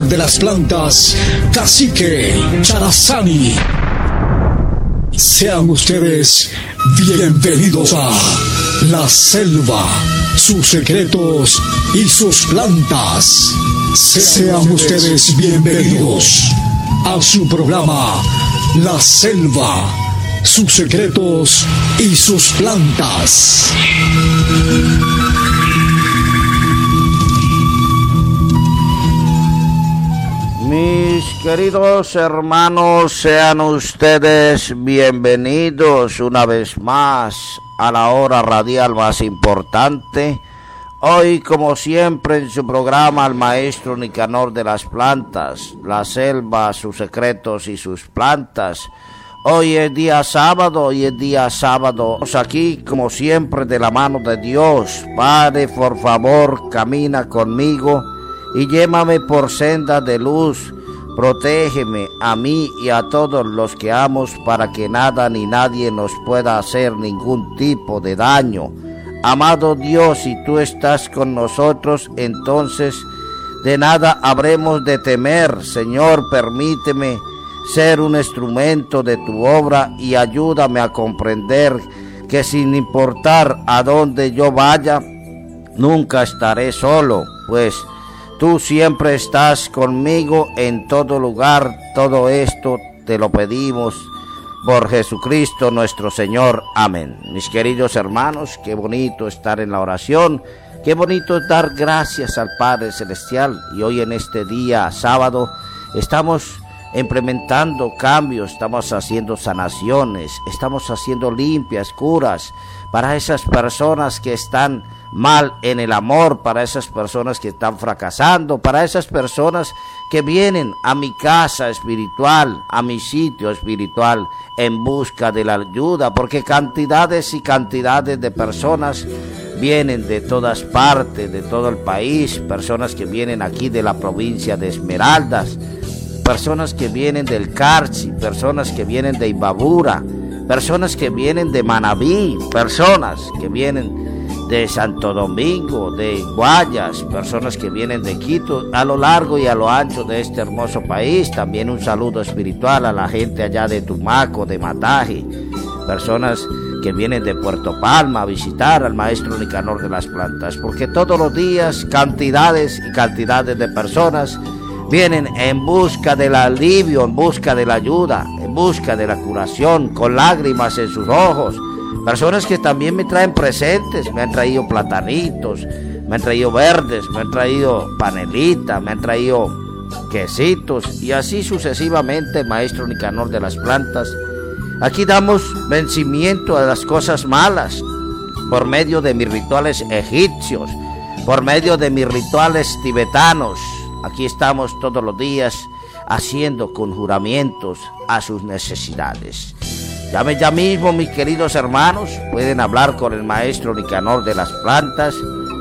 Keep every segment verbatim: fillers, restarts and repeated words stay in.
de las plantas, Cacique Charazani. Sean ustedes bienvenidos a La Selva, sus secretos y sus plantas. Sean ustedes bienvenidos a su programa La Selva, sus secretos y sus plantas. Mis queridos hermanos, sean ustedes bienvenidos una vez más a la hora radial más importante. Hoy, como siempre, en su programa, el maestro Nicanor de las Plantas, La Selva, sus secretos y sus plantas. Hoy es día sábado, hoy es día sábado. Estamos aquí, como siempre, de la mano de Dios. Padre, por favor, camina conmigo y llévame por senda de luz. Protégeme a mí y a todos los que amo, para que nada ni nadie nos pueda hacer ningún tipo de daño. Amado Dios, si tú estás con nosotros, entonces de nada habremos de temer. Señor, permíteme ser un instrumento de tu obra y ayúdame a comprender que sin importar a dónde yo vaya, nunca estaré solo, pues tú siempre estás conmigo en todo lugar. Todo esto te lo pedimos por Jesucristo nuestro Señor. Amén. Mis queridos hermanos, qué bonito estar en la oración, qué bonito dar gracias al Padre Celestial. Y hoy en este día sábado estamos implementando cambios, estamos haciendo sanaciones, estamos haciendo limpias, curas para esas personas que están mal en el amor, para esas personas que están fracasando, para esas personas que vienen a mi casa espiritual, a mi sitio espiritual en busca de la ayuda, porque cantidades y cantidades de personas vienen de todas partes, de todo el país, personas que vienen aquí de la provincia de Esmeraldas, personas que vienen del Carchi, personas que vienen de Imbabura, personas que vienen de Manabí, personas que vienen de Santo Domingo, de Guayas, personas que vienen de Quito, a lo largo y a lo ancho de este hermoso país. También un saludo espiritual a la gente allá de Tumaco, de Mataje, personas que vienen de Puerto Palma a visitar al maestro Nicanor de las Plantas, porque todos los días cantidades y cantidades de personas vienen en busca del alivio, en busca de la ayuda, en busca de la curación, con lágrimas en sus ojos. Personas que también me traen presentes, me han traído platanitos, me han traído verdes, me han traído panelitas, me han traído quesitos, y así sucesivamente el maestro Nicanor de las Plantas. Aquí damos vencimiento a las cosas malas por medio de mis rituales egipcios, por medio de mis rituales tibetanos. Aquí estamos todos los días haciendo conjuramientos a sus necesidades. Llame ya mismo, mis queridos hermanos, pueden hablar con el maestro Nicanor de las Plantas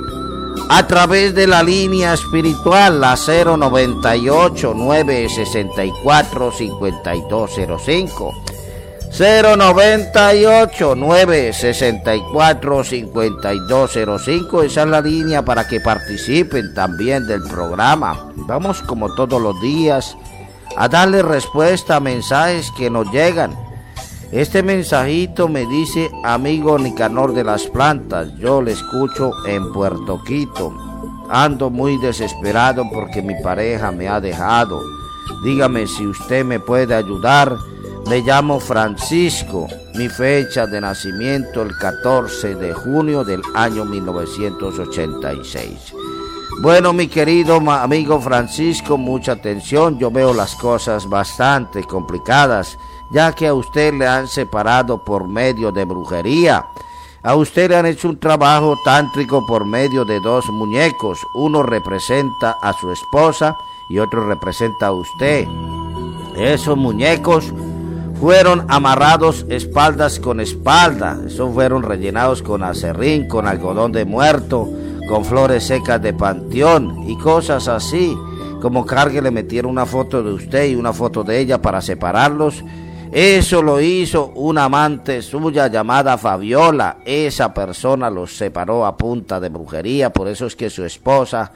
a través de la línea espiritual, la cero noventa y ocho, nueve sesenta y cuatro, cincuenta y dos cero cinco, cero noventa y ocho, nueve sesenta y cuatro, cincuenta y dos cero cinco. Esa es la línea para que participen también del programa. Vamos, como todos los días, a darle respuesta a mensajes que nos llegan. Este mensajito me dice: amigo Nicanor de las Plantas, yo le escucho en Puerto Quito. Ando muy desesperado porque mi pareja me ha dejado. Dígame si usted me puede ayudar. Me llamo Francisco. Mi fecha de nacimiento el catorce de junio del año mil novecientos ochenta y seis. Bueno, mi querido amigo Francisco, mucha atención. Yo veo las cosas bastante complicadas, ya que a usted le han separado por medio de brujería. A usted le han hecho un trabajo tántrico por medio de dos muñecos. Uno representa a su esposa y otro representa a usted. Esos muñecos fueron amarrados espaldas con espalda. Esos fueron rellenados con acerrín, con algodón de muerto, con flores secas de panteón y cosas así. Como cargue le metieron una foto de usted y una foto de ella para separarlos. Eso lo hizo una amante suya llamada Fabiola. Esa persona los separó a punta de brujería. Por eso es que su esposa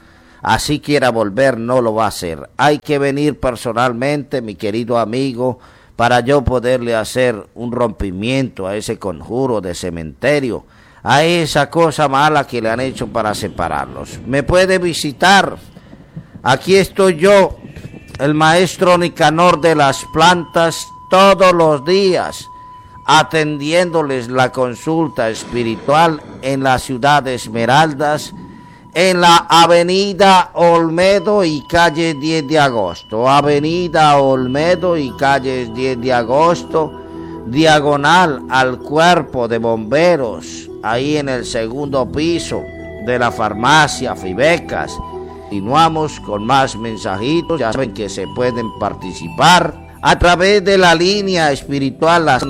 así quiera volver, no lo va a hacer. Hay que venir personalmente, mi querido amigo, para yo poderle hacer un rompimiento a ese conjuro de cementerio, a esa cosa mala que le han hecho para separarlos. Me puede visitar. Aquí estoy yo, el maestro Nicanor de las Plantas, todos los días, atendiéndoles la consulta espiritual en la ciudad de Esmeraldas, en la avenida Olmedo y calle diez de agosto, avenida Olmedo y calle diez de agosto, diagonal al cuerpo de bomberos, ahí en el segundo piso de la farmacia Fibecas. Continuamos con más mensajitos, ya saben que se pueden participar a través de la línea espiritual las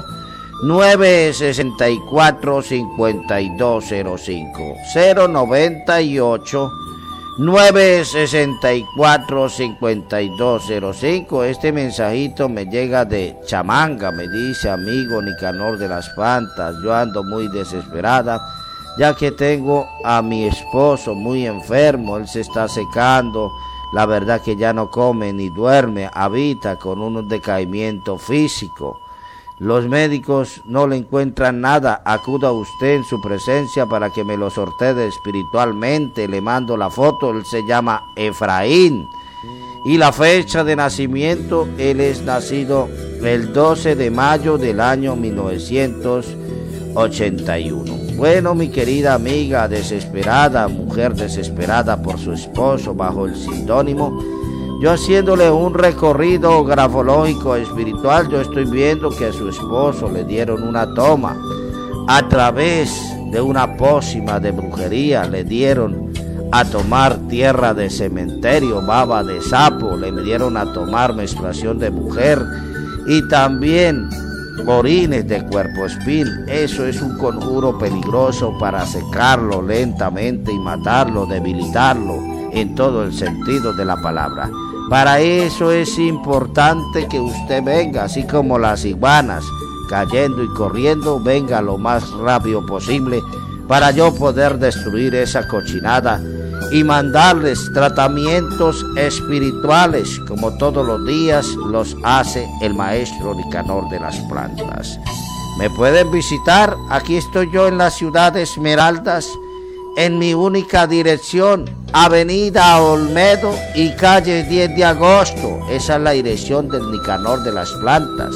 nueve sesenta y cuatro, cincuenta y dos cero cinco, cero noventa y ocho, nueve sesenta y cuatro, cincuenta y dos cero cinco. Este mensajito me llega de Chamanga, me dice: amigo Nicanor de las Plantas, yo ando muy desesperada, ya que tengo a mi esposo muy enfermo, él se está secando, la verdad que ya no come ni duerme, habita con un decaimiento físico. Los médicos no le encuentran nada, acuda usted en su presencia para que me lo sortee espiritualmente. Le mando la foto, él se llama Efraín. Y la fecha de nacimiento, él es nacido el doce de mayo del año mil novecientos ochenta y uno. Bueno, mi querida amiga desesperada, mujer desesperada por su esposo bajo el seudónimo, yo haciéndole un recorrido grafológico espiritual, yo estoy viendo que a su esposo le dieron una toma a través de una pócima de brujería, le dieron a tomar tierra de cementerio, baba de sapo, le dieron a tomar menstruación de mujer y también orines de cuerpo espín. Eso es un conjuro peligroso para secarlo lentamente y matarlo, debilitarlo en todo el sentido de la palabra. Para eso es importante que usted venga, así como las iguanas, cayendo y corriendo, venga lo más rápido posible para yo poder destruir esa cochinada y mandarles tratamientos espirituales como todos los días los hace el maestro Nicanor de las Plantas. Me pueden visitar, aquí estoy yo en la ciudad de Esmeraldas, en mi única dirección, avenida Olmedo y calle diez de agosto, esa es la dirección del Nicanor de las Plantas.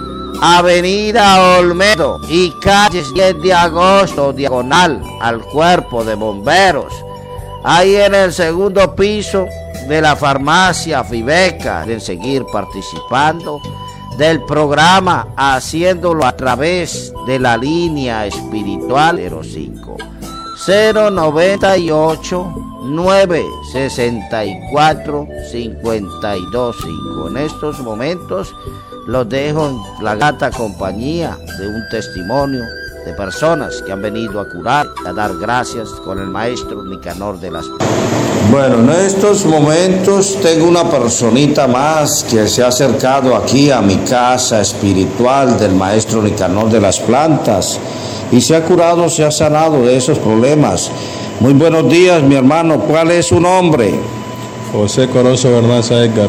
Avenida Olmedo y calle diez de agosto, diagonal al cuerpo de bomberos, ahí en el segundo piso de la farmacia Fibeca. De seguir participando del programa, haciéndolo a través de la línea espiritual cero cinco, cero noventa y ocho, nueve sesenta y cuatro, cincuenta y dos cinco. En estos momentos los dejo en la grata compañía de un testimonio de personas que han venido a curar, a dar gracias con el maestro Nicanor de las Plantas. Bueno, en estos momentos tengo una personita más que se ha acercado aquí a mi casa espiritual del maestro Nicanor de las Plantas y se ha curado, se ha sanado de esos problemas. Muy buenos días, mi hermano. ¿Cuál es su nombre? José Corozo Bernaza Edgar.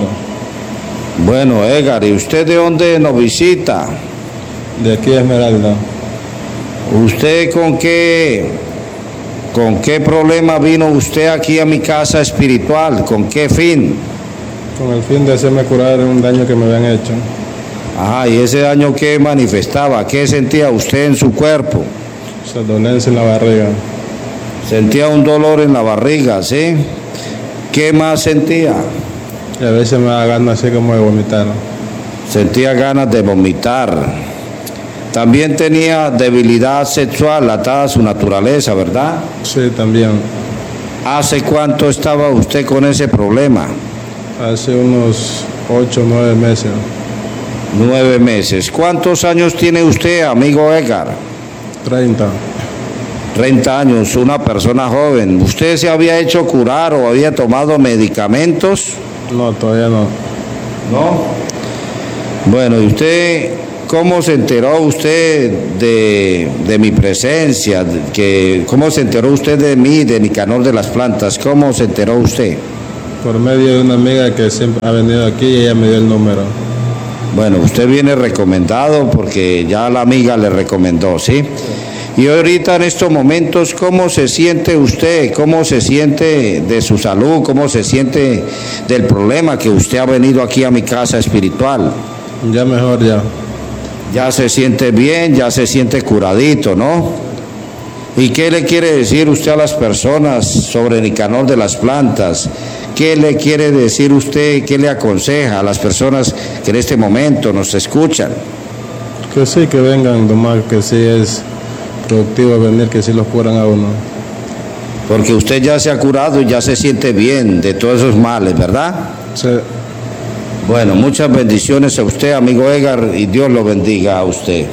Bueno, Edgar, ¿y usted de dónde nos visita? De aquí a Esmeralda. ¿Usted con qué, con qué problema vino usted aquí a mi casa espiritual? ¿Con qué fin? Con el fin de hacerme curar un daño que me habían hecho. Ah, ¿y ese daño qué manifestaba? ¿Qué sentía usted en su cuerpo? O sea, dolencia en la barriga. Sentía un dolor en la barriga, ¿sí? ¿Qué más sentía? Y a veces me da ganas así como de vomitar. Sentía ganas de vomitar. También tenía debilidad sexual atada a su naturaleza, ¿verdad? Sí, también. ¿Hace cuánto estaba usted con ese problema? Hace unos ocho o nueve meses. Nueve meses. ¿Cuántos años tiene usted, amigo Edgar? Treinta. Treinta años, una persona joven. ¿Usted se había hecho curar o había tomado medicamentos? No, todavía no. ¿No? Bueno, ¿y usted ¿cómo se enteró usted de, de mi presencia? Que, ¿Cómo se enteró usted de mí, de Nicanor de las Plantas? ¿Cómo se enteró usted? Por medio de una amiga que siempre ha venido aquí y ella me dio el número. Bueno, usted viene recomendado porque ya la amiga le recomendó, ¿sí? Y ahorita en estos momentos, ¿cómo se siente usted? ¿Cómo se siente de su salud? ¿Cómo se siente del problema que usted ha venido aquí a mi casa espiritual? Ya mejor ya. Ya se siente bien, ya se siente curadito, ¿no? ¿Y qué le quiere decir usted a las personas sobre Nicanor de las Plantas? ¿Qué le quiere decir usted, qué le aconseja a las personas que en este momento nos escuchan? Que sí, que vengan, nomás que sí es productivo venir, que sí los curan a uno. Porque usted ya se ha curado y ya se siente bien de todos esos males, ¿verdad? Sí. Bueno, muchas bendiciones a usted, amigo Edgar, y Dios lo bendiga a usted.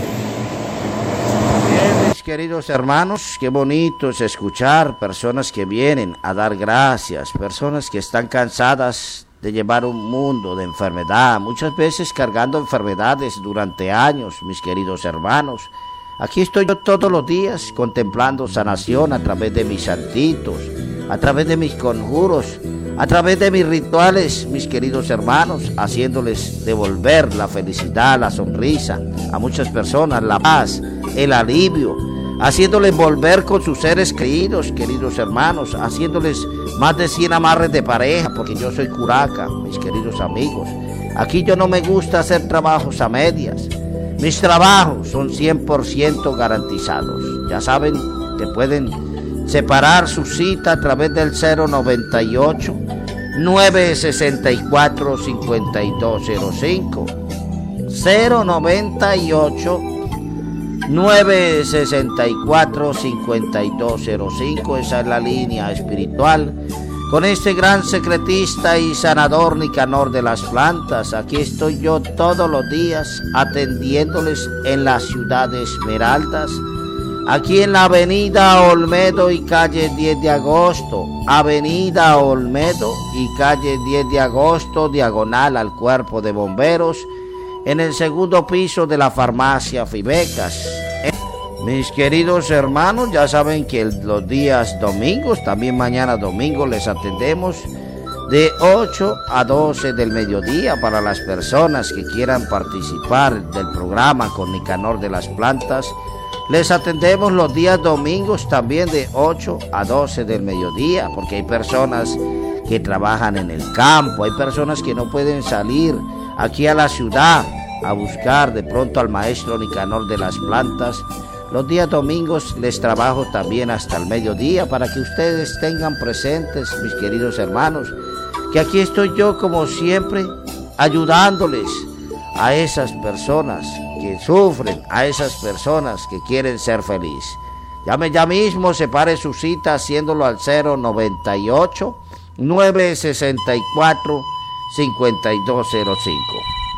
Bien, mis queridos hermanos, qué bonito es escuchar personas que vienen a dar gracias, personas que están cansadas de llevar un mundo de enfermedad, muchas veces cargando enfermedades durante años, mis queridos hermanos. Aquí estoy yo todos los días contemplando sanación a través de mis santitos, a través de mis conjuros, a través de mis rituales, mis queridos hermanos, haciéndoles devolver la felicidad, la sonrisa a muchas personas, la paz, el alivio, haciéndoles volver con sus seres queridos, queridos hermanos, haciéndoles más de cien amarres de pareja, porque yo soy curaca, mis queridos amigos. Aquí yo no me gusta hacer trabajos a medias. Mis trabajos son cien por ciento garantizados. Ya saben que pueden separar su cita a través del cero noventa y ocho, nueve sesenta y cuatro, cincuenta y dos cero cinco. cero noventa y ocho, nueve sesenta y cuatro, cincuenta y dos cero cinco. Esa es la línea espiritual. Con este gran secretista y sanador Nicanor de las Plantas, aquí estoy yo todos los días atendiéndoles en la ciudad de Esmeraldas, aquí en la avenida Olmedo y calle diez de agosto, avenida Olmedo y calle diez de agosto, diagonal al cuerpo de bomberos, en el segundo piso de la farmacia Fibecas. Mis queridos hermanos, ya saben que los días domingos, también mañana domingo, les atendemos de ocho a doce del mediodía para las personas que quieran participar del programa con Nicanor de las Plantas. Les atendemos los días domingos también de ocho a doce del mediodía, porque hay personas que trabajan en el campo, hay personas que no pueden salir aquí a la ciudad a buscar de pronto al maestro Nicanor de las Plantas. Los días domingos les trabajo también hasta el mediodía para que ustedes tengan presentes, mis queridos hermanos, que aquí estoy yo como siempre ayudándoles a esas personas que sufren, a esas personas que quieren ser felices. Llame ya mismo, separe su cita haciéndolo al cero noventa y ocho, nueve sesenta y cuatro, cincuenta y dos cero cinco.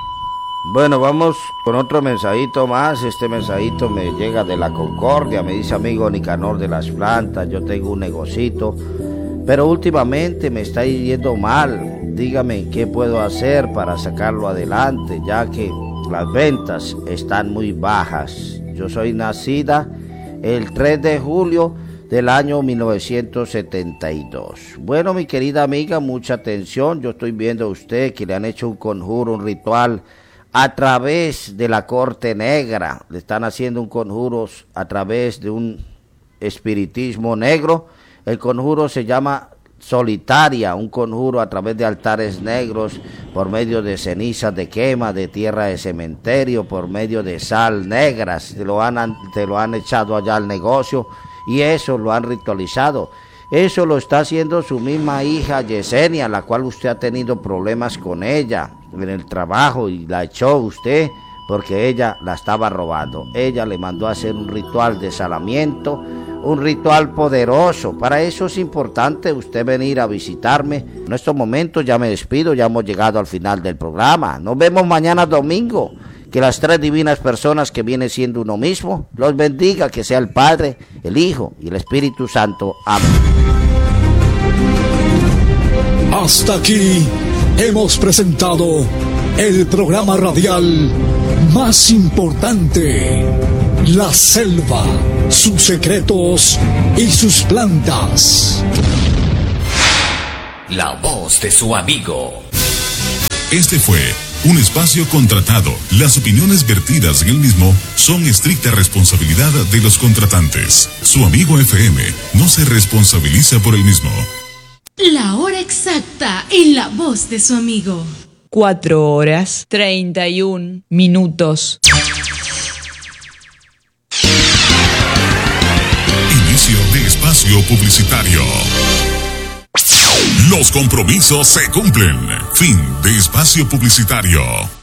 Bueno, vamos con otro mensajito más. Este mensajito me llega de la Concordia. Me dice: amigo Nicanor de las Plantas, yo tengo un negocito, pero últimamente me está yendo mal. Dígame qué puedo hacer para sacarlo adelante, ya que las ventas están muy bajas. Yo soy nacida el tres de julio del año mil novecientos setenta y dos. Bueno, mi querida amiga, mucha atención. Yo estoy viendo a usted que le han hecho un conjuro, un ritual a través de la corte negra. Le están haciendo un conjuro a través de un espiritismo negro. El conjuro se llama solitaria, un conjuro a través de altares negros, por medio de cenizas de quema, de tierra de cementerio, por medio de sal negras. Te lo han, te lo han echado allá al negocio y eso lo han ritualizado. Eso lo está haciendo su misma hija Yesenia, la cual usted ha tenido problemas con ella en el trabajo y la echó usted porque ella la estaba robando. Ella le mandó a hacer un ritual de salamiento, un ritual poderoso. Para eso es importante usted venir a visitarme. En estos momentos ya me despido, ya hemos llegado al final del programa. Nos vemos mañana domingo. Que las tres divinas personas que viene siendo uno mismo los bendiga, que sea el Padre, el Hijo y el Espíritu Santo. Amén. Hasta aquí hemos presentado el programa radial más importante. La selva, sus secretos y sus plantas. La voz de su amigo. Este fue un espacio contratado. Las opiniones vertidas en el mismo son estricta responsabilidad de los contratantes. Su amigo F M no se responsabiliza por el mismo. La hora exacta en la voz de su amigo. Cuatro horas, treinta y un minutos. Inicio de espacio publicitario. Los compromisos se cumplen. Fin de espacio publicitario.